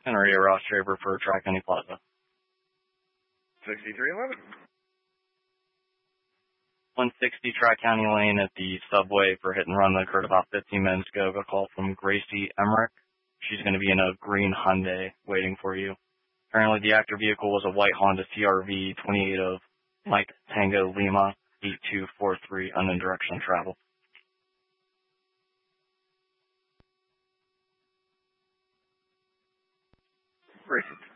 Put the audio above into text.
Jackson, or are you a Ross Draper for Tri-County Plaza? 6311. 160 Tri-County Lane at the subway for hit and run that occurred about 15 minutes ago. Got a call from Gracie Emmerich. She's going to be in a green Hyundai waiting for you. Apparently the active vehicle was a white Honda CRV 28 of Mike Tango Lima 8243 unknown direction of travel. Great.